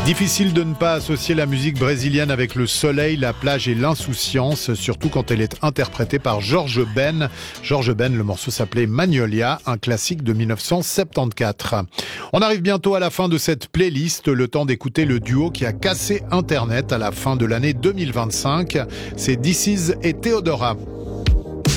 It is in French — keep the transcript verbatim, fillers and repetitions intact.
Difficile de ne pas associer la musique brésilienne avec le soleil, la plage et l'insouciance, surtout quand elle est interprétée par Jorge Ben. Jorge Ben, le morceau s'appelait Magnolia, un classique de mille neuf cent soixante-quatorze. On arrive bientôt à la fin de cette playlist, le temps d'écouter le duo qui a cassé Internet à la fin de l'année deux mille vingt-cinq. C'est This Is et Theodora.